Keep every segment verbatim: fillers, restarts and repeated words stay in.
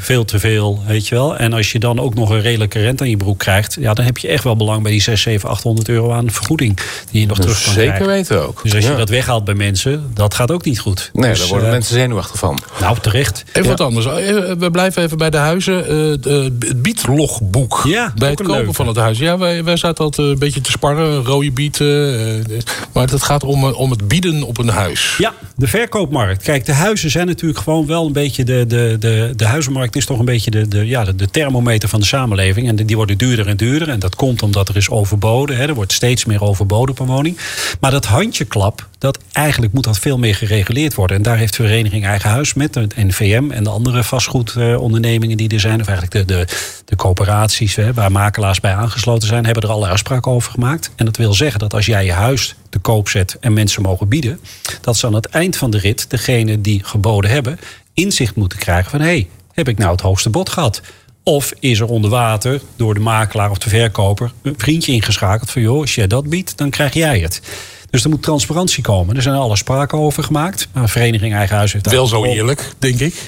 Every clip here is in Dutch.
veel te veel, weet je wel. En als je dan ook nog een redelijke rente aan je broek krijgt, ja, dan heb je echt wel belang bij die zes, zeven, achthonderd euro aan vergoeding die je nog terug kan Zeker krijgen. weten ook. Dus als je ja. dat weghaalt bij mensen, dat gaat ook niet goed. Nee, dus, daar worden uh, mensen zenuwachtig van. Nou, terecht. Even ja. wat anders. We blijven even bij de huizen. Uh, het bietlogboek. Ja, bij het kopen leuke. van het huis. Ja, wij, wij zaten altijd een beetje te sparren. Rode bieten. Uh, maar het gaat om, om het bieden op een huis. Ja, de verkoopmarkt. Kijk, de huizen zijn natuurlijk gewoon wel een beetje... De, de, de, de huizenmarkt is toch een beetje de, de, ja, de, de thermometer van de samenleving. En die worden duurder en duurder. En dat komt omdat er is overboden. Hè. Er wordt steeds meer overboden per woning. Maar dat handjeklap, dat eigenlijk moet dat veel meer gereguleerd worden. En daar heeft de vereniging Eigen Huis met de N V M en de andere vastgoedondernemingen die er zijn, of eigenlijk de, de, de coöperaties hè, waar makelaars bij aangesloten zijn, hebben er alle afspraken over gemaakt. En dat wil zeggen dat als jij je huis te koop zet en mensen mogen bieden, dat ze aan het eind van de rit, degene die geboden hebben, inzicht moeten krijgen van hé, hey, heb ik nou het hoogste bod gehad? Of is er onder water door de makelaar of de verkoper een vriendje ingeschakeld van joh, als jij dat biedt, dan krijg jij het. Dus er moet transparantie komen. Er zijn alle spraken over gemaakt. Maar Vereniging Eigen Huis heeft... Wel zo eerlijk, denk ik.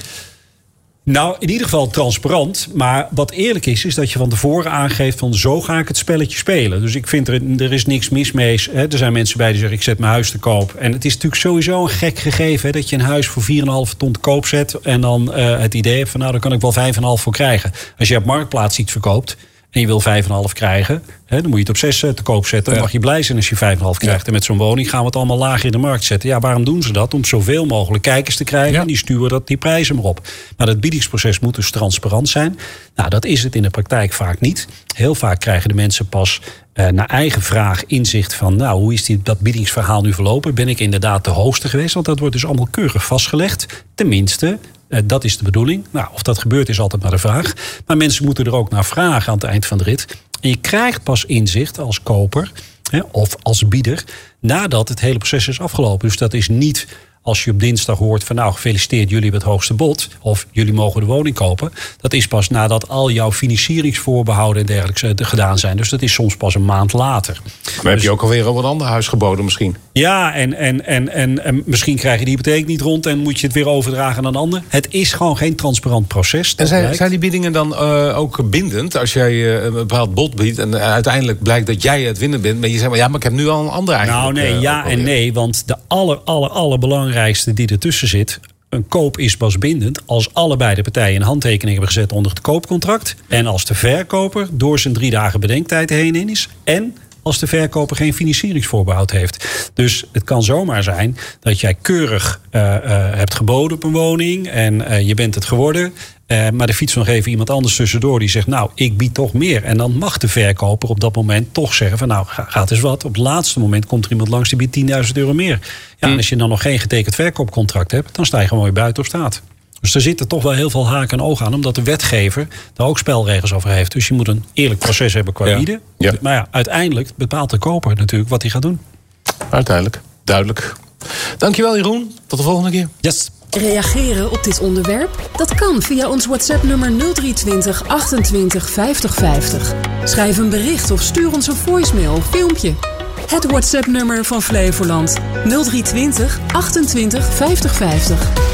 Nou, in ieder geval transparant. Maar wat eerlijk is, is dat je van tevoren aangeeft van zo ga ik het spelletje spelen. Dus ik vind er, er is niks mis mee. Hè. Er zijn mensen bij die zeggen ik zet mijn huis te koop. En het is natuurlijk sowieso een gek gegeven hè, dat je een huis voor vier komma vijf ton te koop zet. En dan uh, het idee hebt van nou, daar kan ik wel vijf komma vijf voor krijgen. Als je op Marktplaats iets verkoopt en je wil vijf komma vijf krijgen, hè, dan moet je het op zes te koop zetten. Dan ja. mag je blij zijn als je vijf komma vijf krijgt. Ja. En met zo'n woning gaan we het allemaal lager in de markt zetten. Ja, waarom doen ze dat? Om zoveel mogelijk kijkers te krijgen. Ja. En die sturen dat, die prijzen maar op. Maar dat biedingsproces moet dus transparant zijn. Nou, dat is het in de praktijk vaak niet. Heel vaak krijgen de mensen pas uh, naar eigen vraag inzicht van nou, hoe is die, dat biedingsverhaal nu verlopen? Ben ik inderdaad de hoogste geweest? Want dat wordt dus allemaal keurig vastgelegd. Tenminste, Uh, dat is de bedoeling. Nou, of dat gebeurt is altijd maar de vraag. Maar mensen moeten er ook naar vragen aan het eind van de rit. En je krijgt pas inzicht als koper hè, of als bieder nadat het hele proces is afgelopen. Dus dat is niet als je op dinsdag hoort van nou gefeliciteerd, jullie hebben het hoogste bod. Of jullie mogen de woning kopen. Dat is pas nadat al jouw financieringsvoorbehouden en dergelijke gedaan zijn. Dus dat is soms pas een maand later. Maar dus, heb je ook alweer op een ander huis geboden misschien? Ja, en, en, en, en, en misschien krijg je die hypotheek niet rond en moet je het weer overdragen aan een ander. Het is gewoon geen transparant proces. En zijn, zijn die biedingen dan uh, ook bindend? Als jij uh, een bepaald bod biedt en uh, uiteindelijk blijkt dat jij het winnaar bent. Maar je zegt, maar ja, maar ik heb nu al een ander eigenlijk. Nou nee, uh, ja en nee. Want de aller, aller, allerbelangrijkste die ertussen zit, een koop is pas bindend als allebei de partijen een handtekening hebben gezet onder het koopcontract. En als de verkoper door zijn drie dagen bedenktijd heen in is. En als de verkoper geen financieringsvoorbehoud heeft. Dus het kan zomaar zijn dat jij keurig uh, uh, hebt geboden op een woning en uh, je bent het geworden. Uh, maar er fietst nog even iemand anders tussendoor die zegt nou, ik bied toch meer. En dan mag de verkoper op dat moment toch zeggen van nou, gaat eens wat. Op het laatste moment komt er iemand langs die biedt tienduizend euro meer. Ja, en als je dan nog geen getekend verkoopcontract hebt, dan sta je gewoon weer buiten op straat. Dus er zitten toch wel heel veel haken en ogen aan, omdat de wetgever daar ook spelregels over heeft. Dus je moet een eerlijk proces hebben qua bieden. Ja. Ja. Maar ja, uiteindelijk bepaalt de koper natuurlijk wat hij gaat doen. Uiteindelijk, duidelijk. Dankjewel Jeroen, tot de volgende keer. Yes. Reageren op dit onderwerp? Dat kan via ons WhatsApp-nummer nul drie twintig achtentwintig vijftig vijftig. Schrijf een bericht of stuur ons een voicemail of filmpje. Het WhatsApp-nummer van Flevoland nul drie twintig achtentwintig vijftig vijftig.